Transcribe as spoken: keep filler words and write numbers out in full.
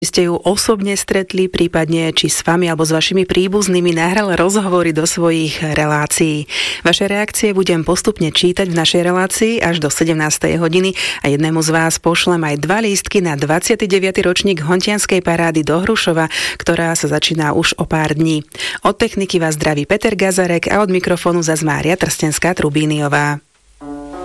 Ste ju osobne stretli, prípadne či s vami alebo s vašimi príbuznými nahral rozhovory do svojich relácií. Vaše reakcie budem postupne čítať v našej relácii až do sedemnástej hodiny a jednému z vás pošlem aj dva lístky na dvadsiaty deviaty ročník Hontianskej parády do Hrušova, ktorá sa začína už o pár dní. Od techniky vás zdraví Peter Gazarek a od mikrofónu zas Mária Trstenská-Trubíniová.